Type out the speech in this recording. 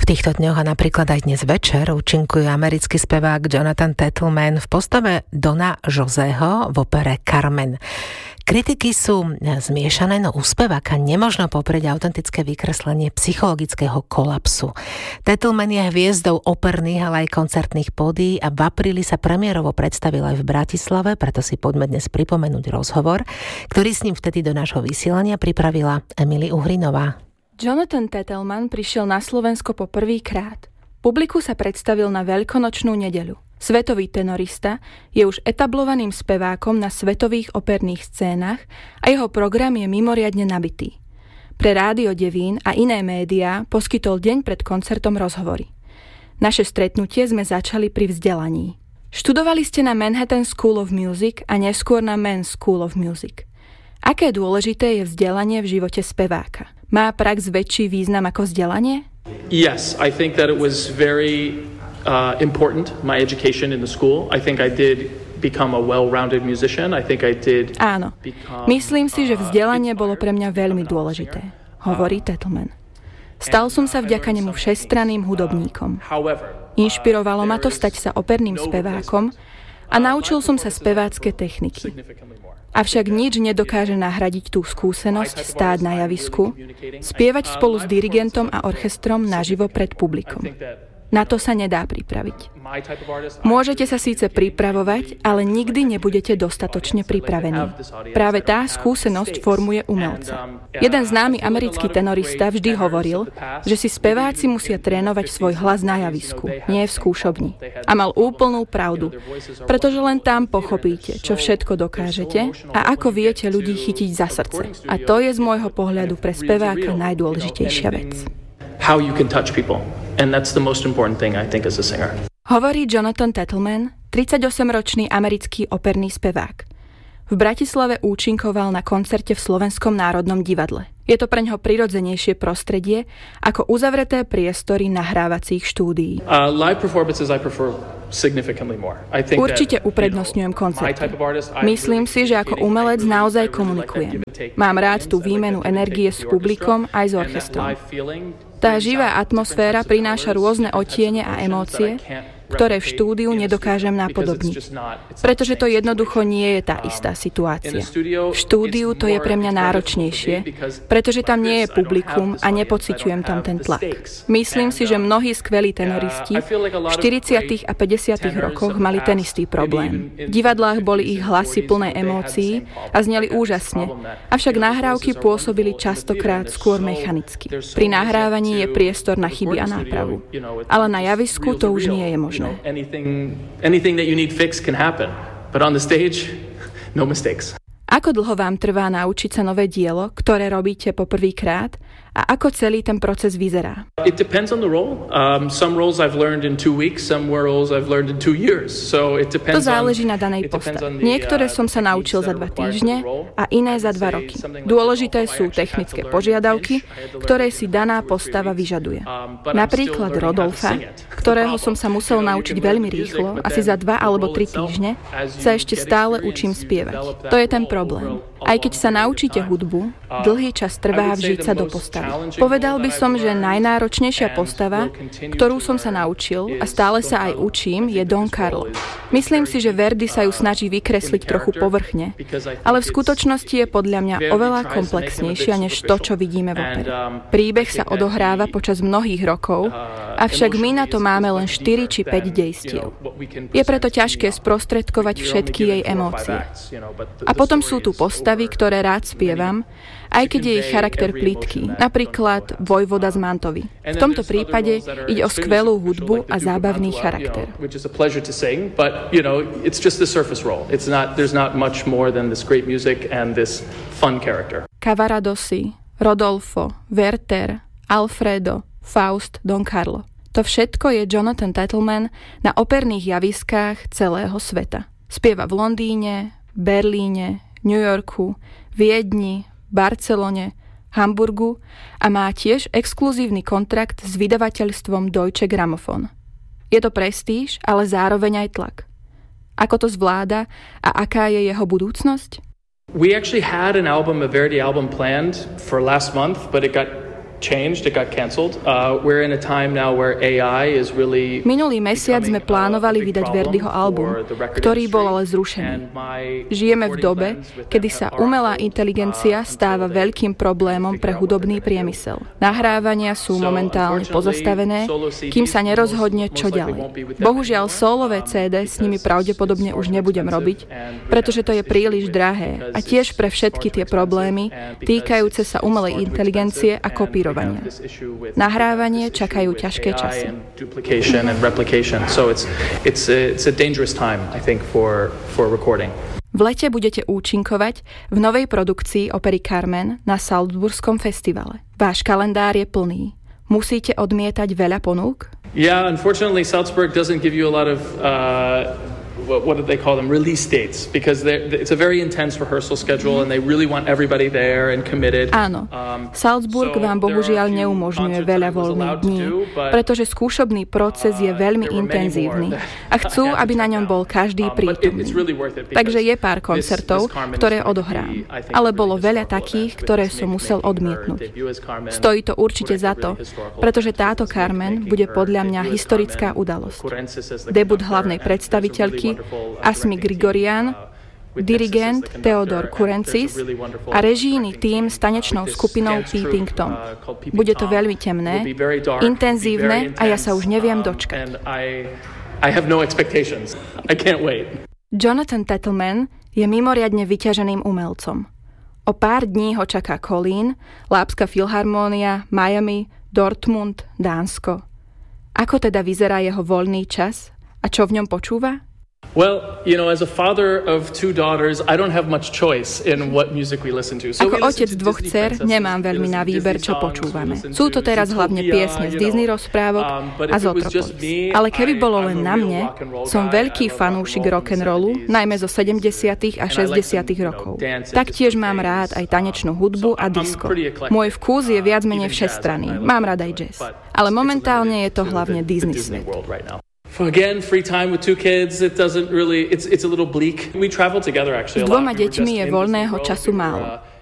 V týchto dňoch a napríklad aj dnes večer účinkuje americký spevák Jonathan Tettleman v postave Dona Josého v opere Carmen. Kritiky sú zmiešané, no u speváka nemožno poprieť autentické vykreslenie psychologického kolapsu. Tettleman je hviezdou operných, ale aj koncertných pódií a v apríli sa premiérovo predstavil aj v Bratislave, preto si poďme dnes pripomenúť rozhovor, ktorý s ním vtedy do nášho vysielania pripravila Emily Uhrinová. Jonathan Tettleman prišiel na Slovensko po prvýkrát. Publiku sa predstavil na Veľkonočnú nedeľu. Svetový tenorista je už etablovaným spevákom na svetových operných scénach a jeho program je mimoriadne nabitý. Pre Rádio Devín a iné médiá poskytol deň pred koncertom rozhovory. Naše stretnutie sme začali pri vzdelaní. Študovali ste na Manhattan School of Music a neskôr na Men's School of Music. Aké dôležité je vzdelanie v živote speváka? Má prax väčší význam ako vzdelanie? Yes, I think that it was very important, my education in the school. I think I did become a well-rounded musician. I think I did. Áno, myslím si, že vzdelanie bolo pre mňa veľmi dôležité, hovorí Tettleman. Stal som sa vďaka nemu všestranným hudobníkom. Inšpirovalo ma to stať sa operným spevákom a naučil som sa spevácké techniky. Avšak nič nedokáže nahradiť tú skúsenosť stáť na javisku, spievať spolu s dirigentom a orchestrom naživo pred publikom. Na to sa nedá pripraviť. Môžete sa síce pripravovať, ale nikdy nebudete dostatočne pripravení. Práve tá skúsenosť formuje umelca. Jeden známy americký tenorista vždy hovoril, že si speváci musia trénovať svoj hlas na javisku, nie v skúšobni. A mal úplnú pravdu, pretože len tam pochopíte, čo všetko dokážete a ako viete ľudí chytiť za srdce. A to je z môjho pohľadu pre speváka najdôležitejšia vec. How you can touch people. And that's the most important thing, I think, as a singer. Hovorí Jonathan Tettleman, 38-ročný americký operný spevák. V Bratislave účinkoval na koncerte v Slovenskom národnom divadle. Je to preňho prirodzenejšie prostredie ako uzavreté priestory nahrávacích štúdií. Live performances I prefer significantly more. Určite uprednostňujem koncerty. Myslím si, že ako umelec naozaj komunikujem. Mám rád tú výmenu energie s publikom aj s orchestrom. Tá živá atmosféra prináša rôzne odtiene a emócie, ktoré v štúdiu nedokážem napodobniť. Pretože to jednoducho nie je tá istá situácia. V štúdiu to je pre mňa náročnejšie, pretože tam nie je publikum a nepociťujem tam ten tlak. Myslím si, že mnohí skvelí tenoristi v 40. a 50. rokoch mali ten istý problém. V divadlách boli ich hlasy plné emócií a zneli úžasne, avšak nahrávky pôsobili častokrát skôr mechanicky. Pri nahrávaní je priestor na chyby a nápravu. Ale na javisku to už nie je možné. Anything that you need fixed can happen, but on the stage, no mistakes. Ako dlho vám trvá naučiť sa nové dielo, ktoré robíte po prvýkrát, a ako celý ten proces vyzerá? It depends on the role. Some roles I've learned in 2 weeks, some roles I've learned in 2 years. So it depends. To záleží na danej postave. Niektoré som sa naučil za 2 týždne a iné za 2 roky. Dôležité sú technické požiadavky, ktoré si daná postava vyžaduje. Napríklad Rodolfa, ktorého som sa musel naučiť veľmi rýchlo, asi za 2 alebo 3 týždne, sa ešte stále učím spievať. To je ten problém. Aj keď sa naučíte hudbu, dlhý čas trvá vžiť sa do postavy. Povedal by som, že najnáročnejšia postava, ktorú som sa naučil a stále sa aj učím, je Don Carlo. Myslím si, že Verdi sa ju snaží vykresliť trochu povrchne, ale v skutočnosti je podľa mňa oveľa komplexnejšia než to, čo vidíme v opere. Príbeh sa odohráva počas mnohých rokov, avšak my na to máme len 4 či 5 dejstiev. Je preto ťažké sprostredkovať všetky jej emócie. A potom sú tu postavy, ktoré rád spievam, aj keď je ich charakter plítký, napríklad Vojvoda z Mantovy. V tomto prípade ide o skvelú hudbu a zábavný charakter. Cavaradossi, Rodolfo, Werther, Alfredo, Faust, Don Carlo. To všetko je Jonathan Tettleman na operných javiskách celého sveta. Spieva v Londýne, Berlíne, New Yorku, Viedni, Barcelone, Hamburgu a má tiež exkluzívny kontrakt s vydavateľstvom Deutsche Grammophon. Je to prestíž, ale zároveň aj tlak. Ako to zvláda a aká je jeho budúcnosť? We actually had a Verdi album planned for last month, but it got Minulý mesiac sme plánovali vydať Verdiho album, ktorý bol ale zrušený. Žijeme v dobe, kedy sa umelá inteligencia stáva veľkým problémom pre hudobný priemysel. Nahrávania sú momentálne pozastavené, kým sa nerozhodne, čo ďalej. Bohužiaľ, sólové CD s nimi pravdepodobne už nebudem robiť, pretože to je príliš drahé a tiež pre všetky tie problémy týkajúce sa umelej inteligencie a kopírovania. Nahrávanie čakajú ťažké časy. V lete budete účinkovať v novej produkcii opery Carmen na Salzburskom festivale. Váš kalendár je plný. Musíte odmietať veľa ponúk? Yeah, unfortunately Salzburg doesn't give you a lot of what do they call them, release dates, because it's a very intense rehearsal schedule and they really want everybody there and committed. Áno, Salzburg vám bohužiaľ neumožňuje veľa voľných dní, pretože skúšobný proces je veľmi intenzívny a chcú, aby na ňom bol každý prítomný. Takže je pár koncertov, ktoré odohrám, ale bolo veľa takých, ktoré som musel odmietnúť. Stojí to určite za to, pretože táto Carmen bude podľa mňa historická udalosť. Debut hlavnej predstaviteľky Asmi Grigorian, dirigent Theodor Kurencis a režijný tím s tanečnou skupinou Peeping Tom. Bude to veľmi temné, intenzívne a ja sa už neviem dočkať. Jonathan Tettleman je mimoriadne vyťaženým umelcom. O pár dní ho čaká Kolín, Lápska filharmónia, Miami, Dortmund, Dánsko. Ako teda vyzerá jeho voľný čas a čo v ňom počúva? Well, you know, as a father of two daughters, I don't have much choice in what music we listen to. Ako otec dvoch dcér nemám veľmi na výber, čo počúvame. Sú to teraz hlavne piesne z Disney rozprávok a z Otropolis. Ale keby bolo len na mne, som veľký fanúšik rock'n'rollu, najmä zo 70. a 60. rokov. Taktiež mám rád aj tanečnú hudbu a disco. Môj vkus je viac menej všestranný. Mám rád aj jazz. Ale momentálne je to hlavne Disney svet. Again, free time with two kids, it's a little bleak. We travel together actually a lot. S dvoma deťmi je voľného času málo.